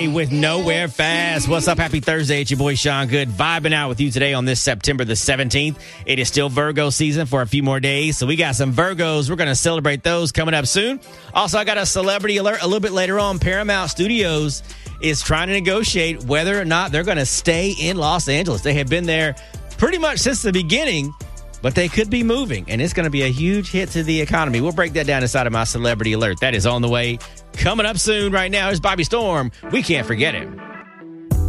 With Nowhere Fast. What's up? Happy Thursday. It's your boy Sean Good vibing out with you today on this September the 17th. It is still Virgo season for a few more days, so we got some Virgos. We're going to celebrate those coming up soon. Also, I got a celebrity alert a little bit later on. Paramount Studios is trying to negotiate whether or not they're going to stay in Los Angeles. They have been there pretty much since the beginning, but they could be moving, and it's going to be a huge hit to the economy. We'll break that down inside of my celebrity alert. That is on the way. Coming up soon right now is Bobby Storm. We can't forget him.